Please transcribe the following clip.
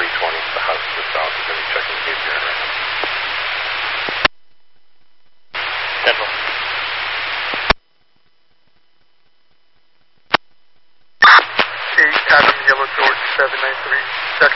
320, the house to the south. We're going to be checking the case here right now. 10-4. Adam Yellow George 793, check